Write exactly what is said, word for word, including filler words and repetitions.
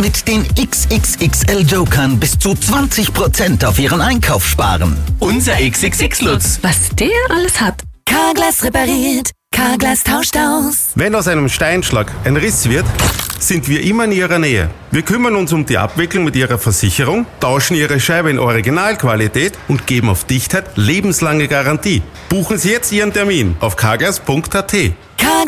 mit den X X X L-Jokern bis zu zwanzig Prozent auf Ihren Einkauf sparen. Unser X X X-Lutz. Was der alles hat. Carglass repariert, Carglass tauscht aus. Wenn aus einem Steinschlag ein Riss wird, sind wir immer in Ihrer Nähe. Wir kümmern uns um die Abwicklung mit Ihrer Versicherung, tauschen Ihre Scheibe in Originalqualität und geben auf Dichtheit lebenslange Garantie. Buchen Sie jetzt Ihren Termin auf carglass punkt a t.